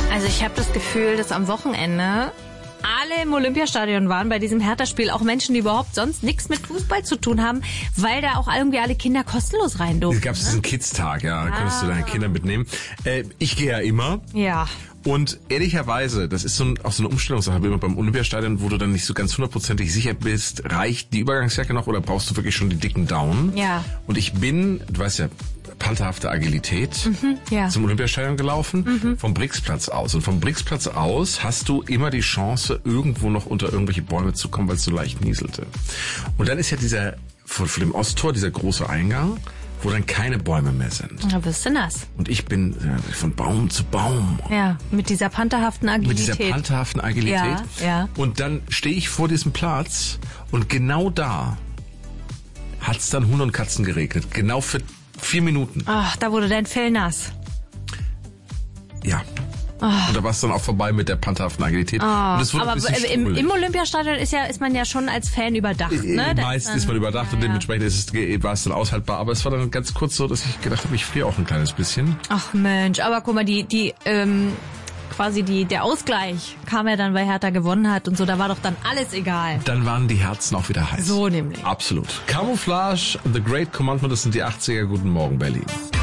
Also ich habe das Gefühl, dass am Wochenende alle im Olympiastadion waren bei diesem Hertha-Spiel, auch Menschen, die überhaupt sonst nichts mit Fußball zu tun haben, weil da auch irgendwie alle Kinder kostenlos rein durften. Es gab diesen Kids-Tag, ja, da konntest du deine Kinder mitnehmen. Ich gehe ja immer. Ja. Und ehrlicherweise, das ist auch so eine Umstellungssache, immer beim Olympiastadion, wo du dann nicht so ganz hundertprozentig sicher bist, reicht die Übergangsjacke noch oder brauchst du wirklich schon die dicken Daunen? Ja. Und ich bin, du weißt ja, pantherhafte Agilität ja. zum Olympiastadion gelaufen, vom Brixplatz aus. Und vom Brixplatz aus hast du immer die Chance, irgendwo noch unter irgendwelche Bäume zu kommen, weil es so leicht nieselte. Und dann ist ja dieser, vor dem Osttor, dieser große Eingang, wo dann keine Bäume mehr sind. Da wirst du nass. Und ich bin von Baum zu Baum. Ja, mit dieser pantherhaften Agilität. Mit dieser pantherhaften Agilität. Ja, ja. Und dann stehe ich vor diesem Platz und genau da hat's dann Hunde und Katzen geregnet. Genau für 4 Minuten. Ach, da wurde dein Fell nass. Ja. Und da war es dann auch vorbei mit der pantherhaften Agilität. Und das wurde aber ein bisschen im Olympiastadion ist man ja schon als Fan überdacht. Ne? Meist ist man überdacht und dementsprechend war es dann aushaltbar. Aber es war dann ganz kurz so, dass ich gedacht habe, ich friere auch ein kleines bisschen. Ach Mensch, aber guck mal, der Ausgleich kam ja dann, weil Hertha gewonnen hat und so, da war doch dann alles egal. Dann waren die Herzen auch wieder heiß. So nämlich. Absolut. Camouflage, The Great Commandment, das sind die 80er. Guten Morgen, Berlin.